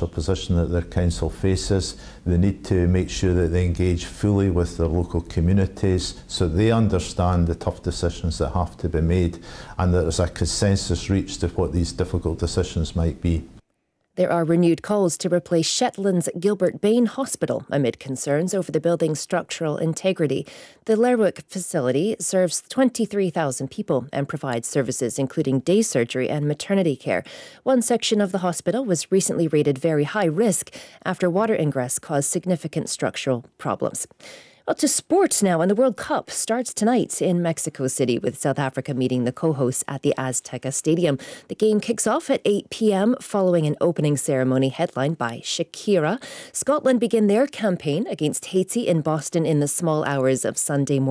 financial position that their council faces. They need to make sure that they engage fully with their local communities so they understand the tough decisions that have to be made and that there's a consensus reached of what these difficult decisions might be. There are renewed calls to replace Shetland's Gilbert Bain Hospital amid concerns over the building's structural integrity. The Lerwick facility serves 23,000 people and provides services including day surgery and maternity care. One section of the hospital was recently rated very high risk after water ingress caused significant structural problems. Well, to sports now, and the World Cup starts tonight in Mexico City with South Africa meeting the co-hosts at the Azteca Stadium. The game kicks off at 8 p.m. following an opening ceremony headlined by Shakira. Scotland begin their campaign against Haiti in Boston in the small hours of Sunday morning.